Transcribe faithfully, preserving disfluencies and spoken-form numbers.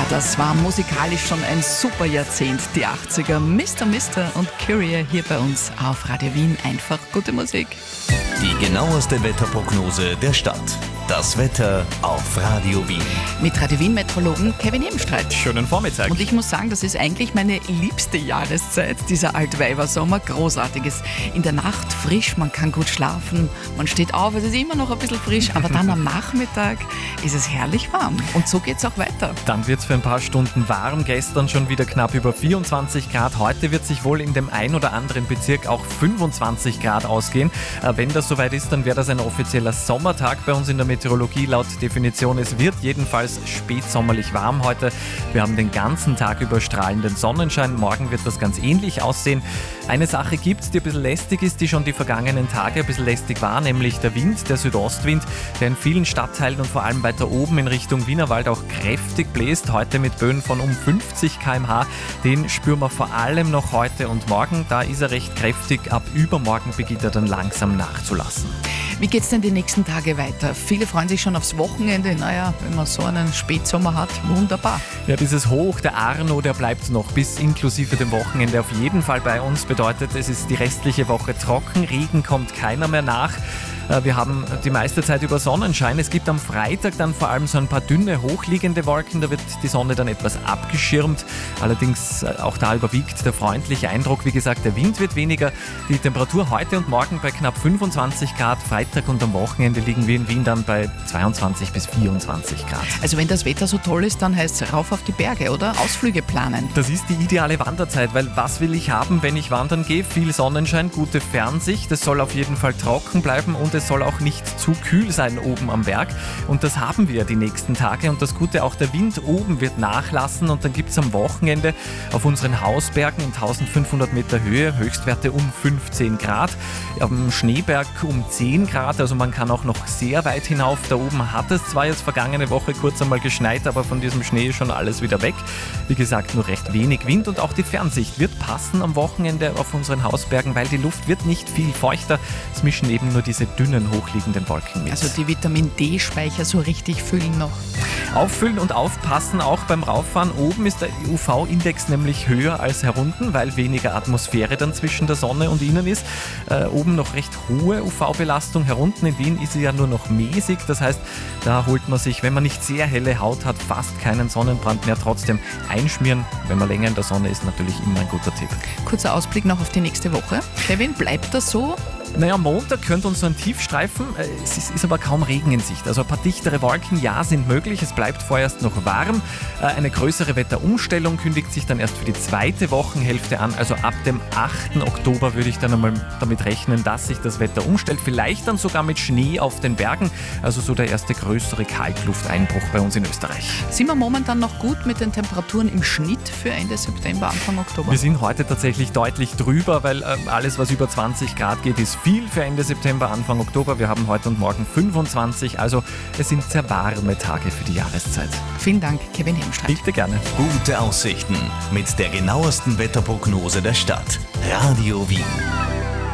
das war musikalisch schon ein super Jahrzehnt, die achtziger. Mister Mister und Kyrie hier bei uns auf Radio Wien. Einfach gute Musik. Die genaueste Wetterprognose der Stadt. Das Wetter auf Radio Wien. Mit Radio Wien-Meteorologen Kevin Ebenstreit. Schönen Vormittag. Und ich muss sagen, das ist eigentlich meine liebste Jahreszeit, dieser Altweibersommer. Großartiges. In der Nacht frisch, man kann gut schlafen, man steht auf, es ist immer noch ein bisschen frisch, aber dann am Nachmittag ist es herrlich warm. Und so geht es auch weiter. Dann wird es für ein paar Stunden warm. Gestern schon wieder knapp über vierundzwanzig Grad. Heute wird sich wohl in dem ein oder anderen Bezirk auch fünfundzwanzig Grad ausgehen. Wenn das soweit ist, dann wäre das ein offizieller Sommertag bei uns in der Meteorologie laut Definition. Es wird jedenfalls spätsommerlich warm heute. Wir haben den ganzen Tag über strahlenden Sonnenschein. Morgen wird das ganz ähnlich aussehen. Eine Sache gibt es, die ein bisschen lästig ist, die schon die vergangenen Tage ein bisschen lästig war, nämlich der Wind, der Südostwind, der in vielen Stadtteilen und vor allem weiter oben in Richtung Wienerwald auch kräftig bläst. Heute mit Böen von um fünfzig Kilometer pro Stunde. Den spüren wir vor allem noch heute und morgen. Da ist er recht kräftig. Ab übermorgen beginnt er dann langsam nachzulassen. Wie geht es denn die nächsten Tage weiter? Viele freuen sich schon aufs Wochenende. Naja, wenn man so einen Spätsommer hat, wunderbar. Ja, dieses Hoch, der Arno, der bleibt noch bis inklusive dem Wochenende auf jeden Fall bei uns. Bedeutet, es ist die restliche Woche trocken, Regen kommt keiner mehr nach. Wir haben die meiste Zeit über Sonnenschein. Es gibt am Freitag dann vor allem so ein paar dünne, hochliegende Wolken. Da wird die Sonne dann etwas abgeschirmt. Allerdings auch da überwiegt der freundliche Eindruck. Wie gesagt, der Wind wird weniger. Die Temperatur heute und morgen bei knapp fünfundzwanzig Grad. Freitag und am Wochenende liegen wir in Wien dann bei zweiundzwanzig bis vierundzwanzig Grad. Also wenn das Wetter so toll ist, dann heißt es rauf auf die Berge, oder? Ausflüge planen. Das ist die ideale Wanderzeit, weil was will ich haben, wenn ich wandern gehe? Viel Sonnenschein, gute Fernsicht. Es soll auf jeden Fall trocken bleiben und es soll auch nicht zu kühl sein oben am Berg. Und das haben wir die nächsten Tage. Und das Gute, auch der Wind oben wird nachlassen. Und dann gibt es am Wochenende auf unseren Hausbergen in eintausendfünfhundert Meter Höhe Höchstwerte um fünfzehn Grad. Am Schneeberg um zehn Grad. Also man kann auch noch sehr weit hinauf. Da oben hat es zwar jetzt vergangene Woche kurz einmal geschneit, aber von diesem Schnee ist schon alles wieder weg. Wie gesagt, nur recht wenig Wind. Und auch die Fernsicht wird passen am Wochenende auf unseren Hausbergen, weil die Luft wird nicht viel feuchter. Es mischen eben nur diese dünnen, hochliegenden Wolken mit. Also die Vitamin-D-Speicher so richtig füllen noch. Auffüllen und aufpassen auch beim Rauffahren. Oben ist der U V-Index nämlich höher als herunten, weil weniger Atmosphäre dann zwischen der Sonne und Ihnen ist. Äh, oben noch recht hohe U V-Belastung. Herunten in Wien ist sie ja nur noch mäßig. Das heißt, da holt man sich, wenn man nicht sehr helle Haut hat, fast keinen Sonnenbrand mehr. Trotzdem einschmieren, wenn man länger in der Sonne ist, natürlich immer ein guter Tipp. Kurzer Ausblick noch auf die nächste Woche. Kevin, bleibt das so? Naja, Montag könnte uns so ein Tiefstreifen, es ist, ist aber kaum Regen in Sicht. Also ein paar dichtere Wolken, ja, sind möglich. Es bleibt vorerst noch warm. Eine größere Wetterumstellung kündigt sich dann erst für die zweite Wochenhälfte an. Also ab dem achten Oktober würde ich dann einmal damit rechnen, dass sich das Wetter umstellt. Vielleicht dann sogar mit Schnee auf den Bergen. Also so der erste größere Kaltlufteinbruch bei uns in Österreich. Sind wir momentan noch gut mit den Temperaturen im Schnitt für Ende September, Anfang Oktober? Wir sind heute tatsächlich deutlich drüber, weil alles, was über zwanzig Grad geht, ist viel für Ende September, Anfang Oktober. Wir haben heute und morgen fünfundzwanzig, also es sind sehr warme Tage für die Jahreszeit. Vielen Dank, Kevin Ebenstreit. Bitte gerne. Gute Aussichten mit der genauesten Wetterprognose der Stadt. Radio Wien.